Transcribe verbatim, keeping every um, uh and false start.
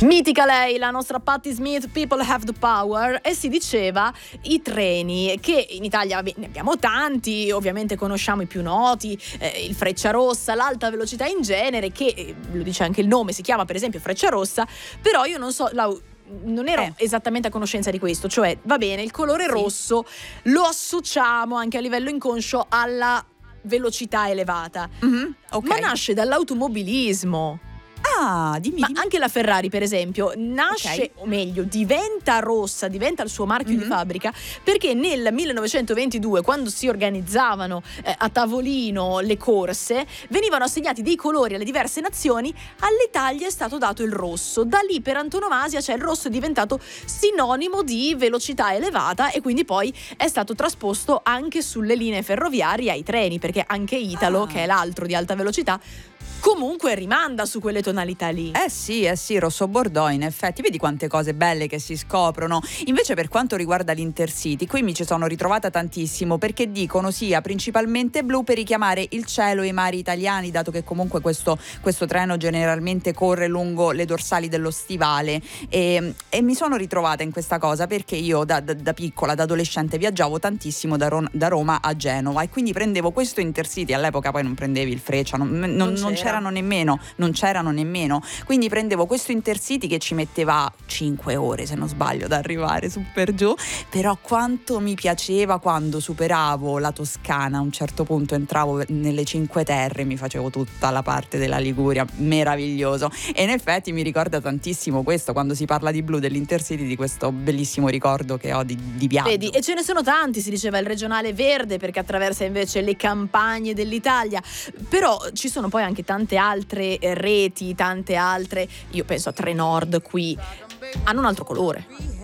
Mitica lei, la nostra Patti Smith, People Have the Power, e si diceva i treni, che in Italia vabbè, ne abbiamo tanti, ovviamente conosciamo i più noti, eh, il Frecciarossa, l'alta velocità in genere, che eh, lo dice anche il nome, si chiama per esempio Frecciarossa, però io non so, Lau, non ero eh. esattamente a conoscenza di questo, cioè va bene, il colore sì. rosso lo associamo anche a livello inconscio alla velocità elevata, Mm-hmm. Okay. ma nasce dall'automobilismo. Ah, dimmi, Ma dimmi. anche la Ferrari, per esempio, nasce, Okay. o meglio, diventa rossa, diventa il suo marchio Mm-hmm. di fabbrica, perché nel millenovecentoventidue, quando si organizzavano eh, a tavolino le corse, venivano assegnati dei colori alle diverse nazioni, all'Italia è stato dato il rosso. Da lì per antonomasia, cioè il rosso è diventato sinonimo di velocità elevata, e quindi poi è stato trasposto anche sulle linee ferroviarie ai treni, perché anche Italo, Ah. che è l'altro di alta velocità, comunque rimanda su quelle tonalità lì. Eh sì, eh sì, rosso bordeaux, in effetti, vedi quante cose belle che si scoprono. Invece per quanto riguarda l'Intercity, qui mi ci sono ritrovata tantissimo, perché dicono sia principalmente blu per richiamare il cielo e i mari italiani, dato che comunque questo, questo treno generalmente corre lungo le dorsali dello stivale, e, e mi sono ritrovata in questa cosa perché io da, da, da piccola, da adolescente, viaggiavo tantissimo da, Ron, da Roma a Genova, e quindi prendevo questo Intercity. All'epoca poi non prendevi il Freccia, non, non, non, non c'era c'erano nemmeno, non c'erano nemmeno, quindi prendevo questo Intercity che ci metteva cinque ore, se non sbaglio, ad arrivare su per giù. Però quanto mi piaceva quando superavo la Toscana, a un certo punto entravo nelle Cinque Terre, mi facevo tutta la parte della Liguria, meraviglioso. E in effetti mi ricorda tantissimo questo, quando si parla di blu dell'Intercity, di questo bellissimo ricordo che ho di, di viaggio. Vedi, e ce ne sono tanti, si diceva il regionale verde perché attraversa invece le campagne dell'Italia, però ci sono poi anche tante altre reti, tante altre, io penso a Trenord qui, hanno un altro colore.